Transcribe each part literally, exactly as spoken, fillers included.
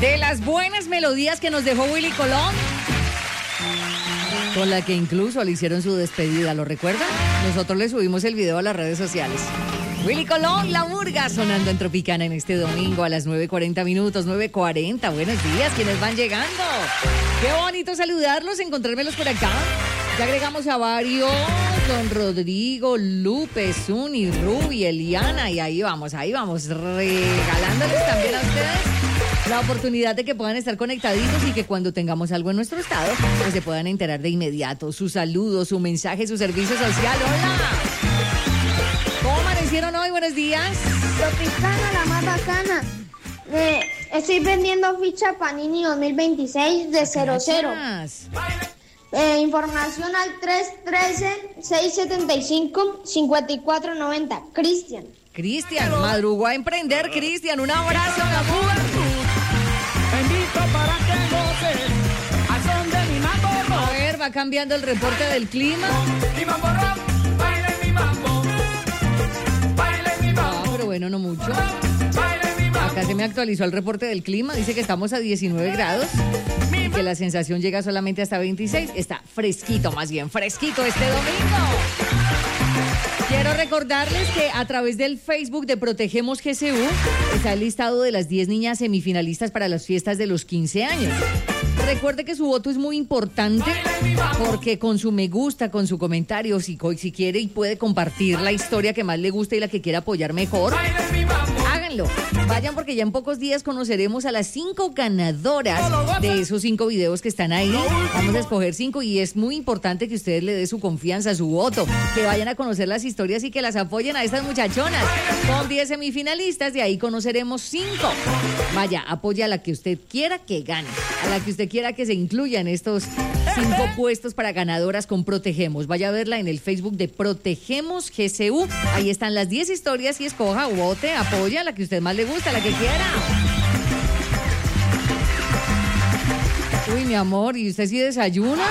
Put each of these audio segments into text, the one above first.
De las buenas melodías que nos dejó Willy Colón, con la que incluso le hicieron su despedida, ¿lo recuerdan? Nosotros le subimos el video a las redes sociales. Willy Colón, La Murga, sonando en Tropicana en este domingo a las nueve cuarenta minutos, nueve cuarenta. Buenos días, ¿quiénes van llegando? Qué bonito saludarlos, encontrármelos por acá. Ya agregamos a varios, don Rodrigo, Lupe, Zuni, Ruby, Eliana, y ahí vamos, ahí vamos, regalándoles también a ustedes la oportunidad de que puedan estar conectaditos y que cuando tengamos algo en nuestro estado, pues se puedan enterar de inmediato. Su saludo, su mensaje, su servicio social. ¡Hola! ¿Cómo amanecieron hoy? Buenos días. Tropicana, la más bacana. Eh, estoy vendiendo ficha Panini dos mil veintiséis de cero cero. Eh, información al tres uno tres, seis siete cinco, cinco cuatro nueve cero. Cristian. Cristian, madrugó a emprender, Cristian. Un abrazo, la juventud. Para que goces al son de mi mambo. A ver, va cambiando el reporte del clima. Mi mambo rock, baile mi mambo. Baile mi mambo. Ah, pero bueno, no mucho. Baile mi mambo. Acá se me actualizó el reporte del clima. Dice que estamos a diecinueve grados y que la sensación llega solamente hasta veintiséis. Está fresquito, más bien fresquito este domingo. Quiero recordarles que a través del Facebook de Protegemos G C U está el listado de las diez niñas semifinalistas para las fiestas de los quince años. Recuerde que su voto es muy importante porque con su me gusta, con su comentario, si, si quiere y puede compartir la historia que más le gusta y la que quiera apoyar mejor, háganlo. Vayan porque ya en pocos días conoceremos a las cinco ganadoras de esos cinco videos que están ahí. Vamos a escoger cinco y es muy importante que ustedes le den su confianza, su voto, que vayan a conocer las historias y que las apoyen a estas muchachonas. Son diez semifinalistas, de ahí conoceremos cinco. Vaya, apoya a la que usted quiera que gane, a la que usted quiera que se incluya en estos cinco puestos para ganadoras con Protegemos. Vaya a verla en el Facebook de Protegemos G C U. Ahí están las diez historias y escoja, vote, apoya a la que usted más le gusta, la que quiera. Uy, mi amor, ¿y usted sí desayuna?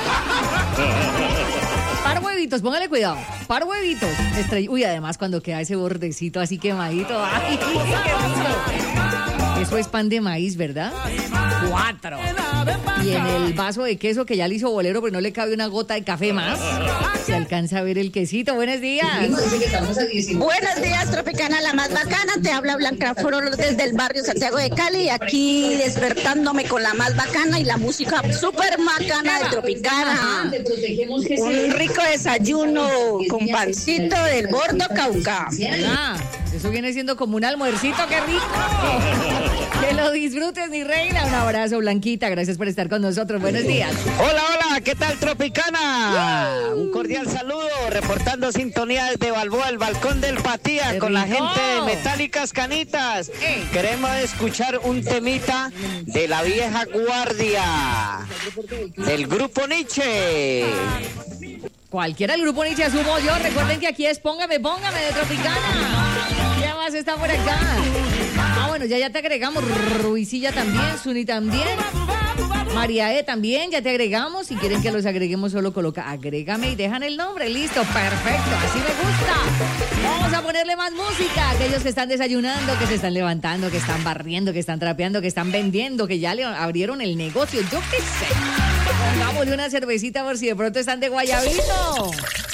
Par huevitos, póngale cuidado. Par huevitos. Estrell... Uy, además cuando queda ese bordecito así quemadito. ¡Ay, qué rico! Eso es pan de maíz, ¿verdad? Cuatro. Y en el vaso de queso que ya le hizo bolero, pero no le cabe una gota de café más. Se alcanza a ver el quesito. Buenos días. Buenos días, Tropicana, la más bacana. Te habla Blanca Flor desde el barrio Santiago de Cali. Aquí despertándome con la más bacana y la música súper bacana de Tropicana. Un rico desayuno con pancito del Bordo Cauca. Ah, eso viene siendo como un almuercito. ¡Qué rico! Que lo disfrutes, mi reina. Un abrazo, Blanquita. Gracias por estar con nosotros. Buenos días. Hola, hola. ¿Qué tal, Tropicana? Un cordial saludo. Reportando sintonía desde Balboa, el balcón del Patía, con la gente de Metálicas Canitas. Ey. Queremos escuchar un temita de la vieja guardia del grupo Nietzsche. Cualquiera del grupo Nietzsche asumo yo. Recuerden que aquí es Póngame, Póngame de Tropicana. ¿Qué más está por acá? Ah, bueno, ya, ya te agregamos. Ruicilla también, Zuni también. María E también, ya te agregamos. Si quieren que los agreguemos, solo coloca agrégame y dejan el nombre. Listo, perfecto, así me gusta. Vamos a ponerle más música. Aquellos que están desayunando, que se están levantando, que están barriendo, que están trapeando, que están vendiendo, que ya le abrieron el negocio. Yo qué sé. Pongámosle una cervecita por si de pronto están de guayabito.